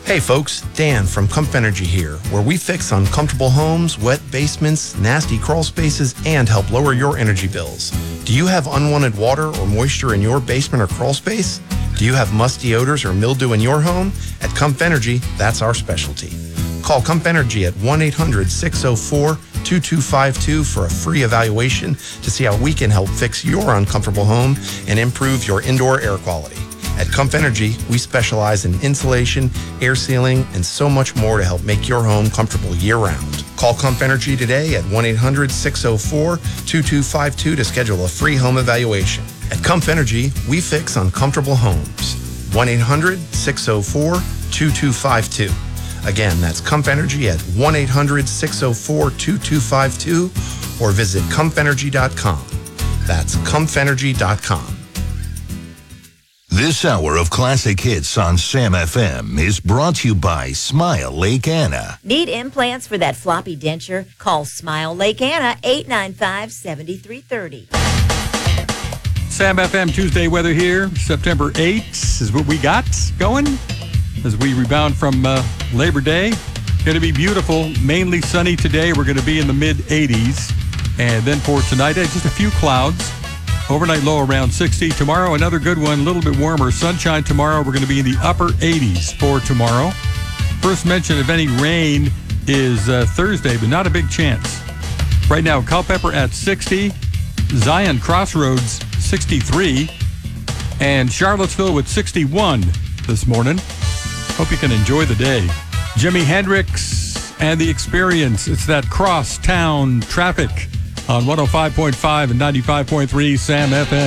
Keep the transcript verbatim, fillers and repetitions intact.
Hey folks, Dan from Comf Energy here, where we fix uncomfortable homes, wet basements, nasty crawl spaces, and help lower your energy bills. Do you have unwanted water or moisture in your basement or crawl space? Do you have musty odors or mildew in your home? At Comf Energy, that's our specialty. Call Comf Energy at one eight hundred six oh four two two five two for a free evaluation to see how we can help fix your uncomfortable home and improve your indoor air quality. At Comf Energy, we specialize in insulation, air sealing, and so much more to help make your home comfortable year-round. Call Comf Energy today at one eight hundred six oh four two two five two to schedule a free home evaluation. At Comf Energy, we fix uncomfortable homes. one eight hundred six oh four two two five two. Again, that's Comf Energy at one eight hundred six oh four two two five two or visit comf energy dot com. That's comf energy dot com. This hour of classic hits on Sam F M is brought to you by Smile Lake Anna. Need implants for that floppy denture? Call Smile Lake Anna, eight nine five, seven three three oh. Sam F M Tuesday weather here. September eighth is what we got going as we rebound from uh, Labor Day. Going to be beautiful, mainly sunny today. We're going to be in the mid eighties. And then for tonight, just a few clouds. Overnight low around sixty. Tomorrow, another good one, a little bit warmer. Sunshine tomorrow. We're going to be in the upper eighties for tomorrow. First mention of any rain is uh, Thursday, but not a big chance. Right now, Culpeper at sixty. Zion Crossroads, sixty-three. And Charlottesville with sixty-one this morning. Hope you can enjoy the day. Jimi Hendrix and the Experience. It's that cross-town traffic on one oh five point five and ninety-five point three Sam F M.